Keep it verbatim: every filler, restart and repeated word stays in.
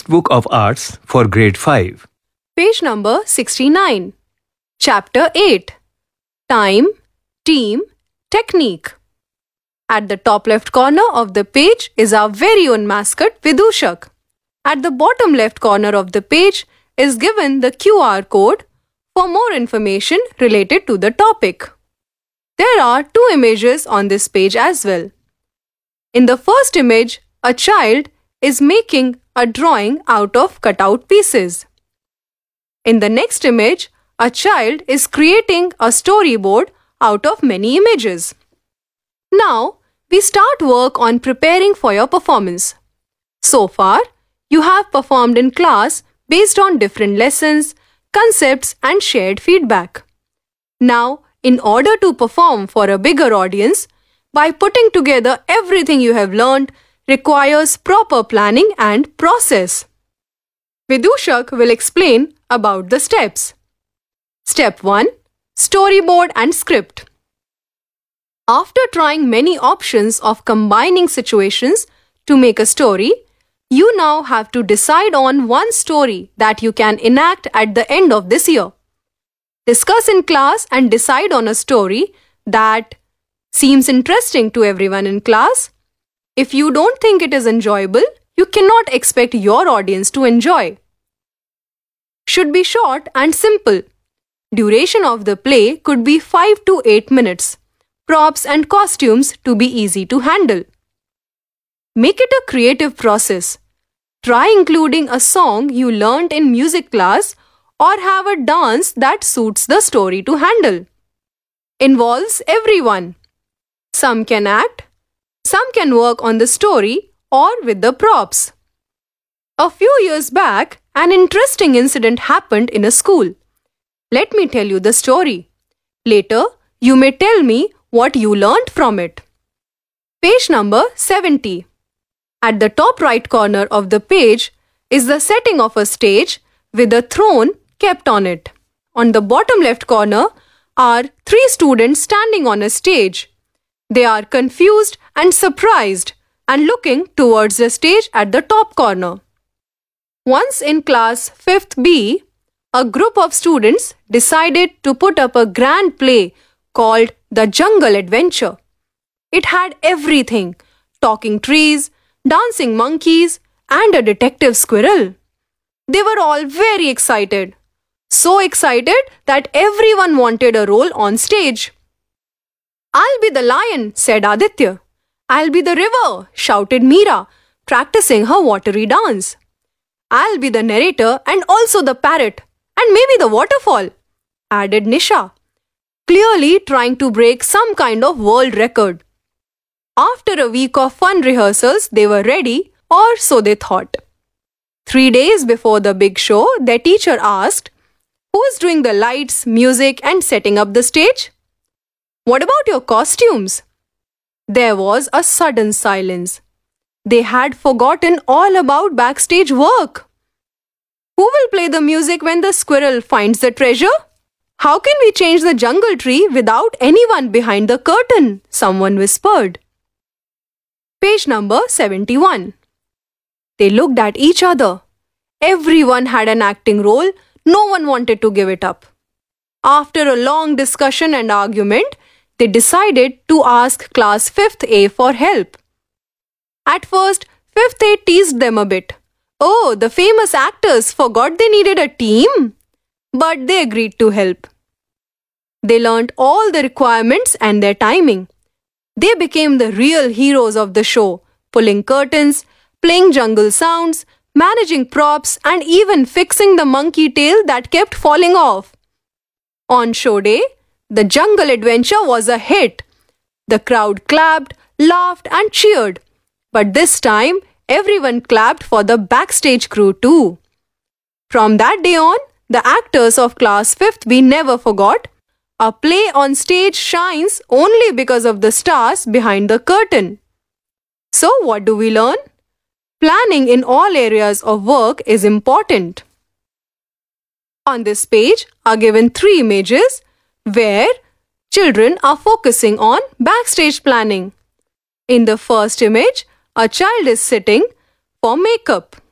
Textbook of Arts for Grade five. Page number sixty-nine. Chapter eight. Time, Team, Technique. At the top left corner of the page is our very own mascot Vidushak. At the bottom left corner of the page is given the Q R code for more information related to the topic. There are two images on this page as well. In the first image, a child is making a drawing out of cutout pieces. In the next image, a child is creating a storyboard out of many images. Now, we start work on preparing for your performance. So far, you have performed in class based on different lessons, concepts, and shared feedback. Now, in order to perform for a bigger audience, by putting together everything you have learned requires proper planning and process. Vidushak will explain about the steps. Step one. Storyboard and script. After trying many options of combining situations to make a story, you now have to decide on one story that you can enact at the end of this year. Discuss in class and decide on a story that seems interesting to everyone in class. If you don't think it is enjoyable, you cannot expect your audience to enjoy. Should be short and simple. Duration of the play could be five to eight minutes. Props and costumes to be easy to handle. Make it a creative process. Try including a song you learnt in music class or have a dance that suits the story to handle. Involves everyone. Some can act, some can work on the story or with the props. A few years back, an interesting incident happened in a school. Let me tell you the story. Later, you may tell me what you learnt from it. Page number seventy. At the top right corner of the page is the setting of a stage with a throne kept on it. On the bottom left corner are three students standing on a stage. They are confused and surprised and looking towards the stage at the top corner. Once in class fifth B, a group of students decided to put up a grand play called The Jungle Adventure. It had everything: talking trees, dancing monkeys, and a detective squirrel. They were all very excited. So excited that everyone wanted a role on stage. "I'll be the lion," said Aditya. "I'll be the river," shouted Meera, practicing her watery dance. "I'll be the narrator and also the parrot, and maybe the waterfall," added Nisha, clearly trying to break some kind of world record. After a week of fun rehearsals, they were ready, or so they thought. Three days before the big show, their teacher asked, "Who's doing the lights, music, and setting up the stage? What about your costumes?" There was a sudden silence. They had forgotten all about backstage work. "Who will play the music when the squirrel finds the treasure? How can we change the jungle tree without anyone behind the curtain?" someone whispered. Page number seventy-one. They looked at each other. Everyone had an acting role. No one wanted to give it up. After a long discussion and argument, they decided to ask class fifth A for help. At first, fifth A teased them a bit. Oh, the famous actors forgot they needed a team? But they agreed to help. They learned all the requirements and their timing. They became the real heroes of the show, pulling curtains, playing jungle sounds, managing props, and even fixing the monkey tail that kept falling off. On show day, The Jungle Adventure was a hit. The crowd clapped, laughed, and cheered. But this time, everyone clapped for the backstage crew too. From that day on, the actors of class fifth B never forgot. A play on stage shines only because of the stars behind the curtain. So what do we learn? Planning in all areas of work is important. On this page are given three images where children are focusing on backstage planning. In the first image, a child is sitting for makeup.